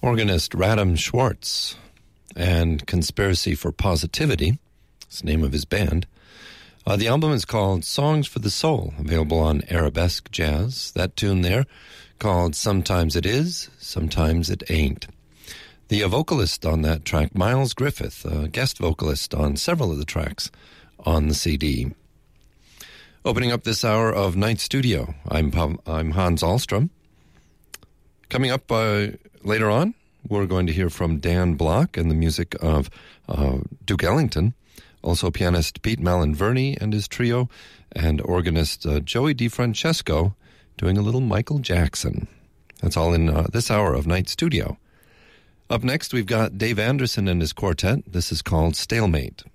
Organist Radom Schwartz and Conspiracy for Positivity. That's the name of his band. The album is called Songs for the Soul, available on Arabesque Jazz. That tune there called Sometimes It Is, Sometimes It Ain't. The vocalist on that track, Miles Griffith, a guest vocalist on several of the tracks on the CD. Opening up this hour of Night Studio, I'm Hans Ahlstrom. Coming up later on, we're going to hear from Dan Block and the music of Duke Ellington, also pianist Pete Malinverni and his trio, and organist Joey DeFrancesco doing a little Michael Jackson. That's all in this hour of Night Studio. Up next, we've got Dave Anderson and his quartet. This is called Stalemate.